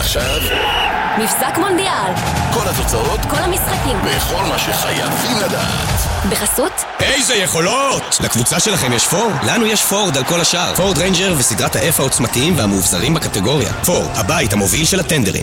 ועכשיו מבזק מונדיאל. כל התוצאות, כל המשחקים. וכל מה שחייבים לדעת. בחסות? איזה יכולות! לקבוצה שלכם יש פורד? לנו יש פורד על כל השאר. פורד ריינג'ר וסדרת ה-F העוצמתיים והמאובזרים בקטגוריה. פורד, הבית המוביל של הטנדרים.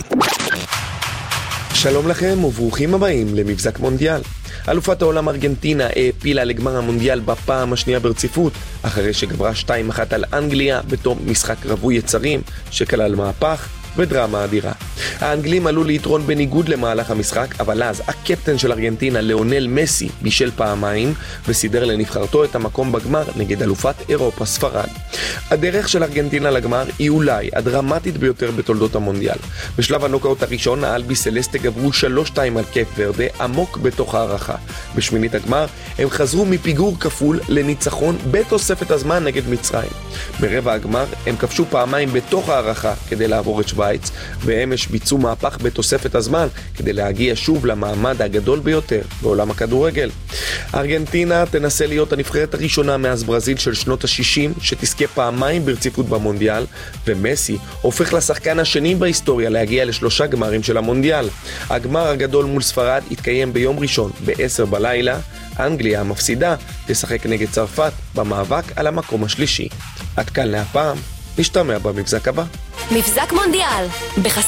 שלום לכם וברוכים הבאים למבזק מונדיאל. אלופת העולם ארגנטינה העפילה לגמר המונדיאל בפעם השנייה ברציפות, אחרי שגברה 2-1 על אנגליה בתום משחק רווי יצרים שכלל מהפך ודרמה אדירה. האנגלים עלו ליתרון בניגוד למהלך המשחק, אבל אז הקפטן של ארגנטינה, ליאונל מסי, בישל פעמיים וסידר לנבחרתו את המקום בגמר נגד אלופת אירופה ספרד. הדרך של ארגנטינה לגמר היא אולי הדרמטית ביותר בתולדות המונדיאל. בשלב הנוקאוט הראשון האלבי סלסטה גברו 3-2 על קייפ ורדה עמוק בתוך הערכה. בשמינית הגמר הם חזרו מפיגור כפול לניצחון בתוספת הזמן נגד מצרים. ברבע הגמר הם כבשו פעמיים בתוך הערכה כדי לעבור את שוויץ, ואמש ביצעו מהפך בתוספת הזמן כדי להגיע שוב למעמד הגדול ביותר בעולם הכדורגל. ארגנטינה תנסה להיות הנבחרת הראשונה מאז ברזיל של שנות ה-60 שתזכה פעמיים ברציפות במונדיאל, ומסי הופך לשחקן השני בהיסטוריה להגיע ל3 גמרים של המונדיאל. הגמר הגדול מול ספרד יתקיים ביום ראשון ב-10 בלילה. אנגליה המפסידה תשחק נגד צרפת במאבק על המקום השלישי. עד כאן להפעם, נשתמע במבזק הבא. מבזק מונדיאל. בחסות